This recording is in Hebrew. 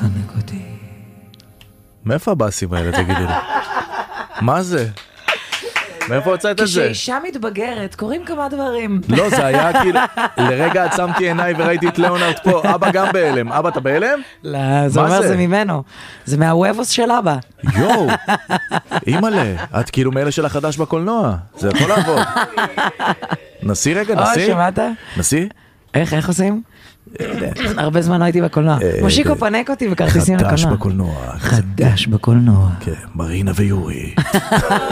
תפנק אותי. מאיפה הבאסים האלה, תגידי לי? מה זה? מאיפה הוצאת את זה? כשאישה מתבגרת, קוראים כמה דברים. לא, זה היה כאילו, לרגע עצמתי עיניי וראיתי את ליאונרד פה, אבא גם בהלם. אבא, אתה בהלם? לא, זה אומר זה ממנו. זה מהוובוס של אבא. יואו, אימא'לה, את כאילו מאלה של החדש בקולנוע. זה יכול לעבוד. נסי רגע, נסי. שמעת? נסי? איך עושים? הרבה זמן לא הייתי בקולנוע. מושיקו פנק אותי בכרטיסים לקולנוע. חדש בקולנוע. חדש בקולנוע. כן, מרינה ויורי.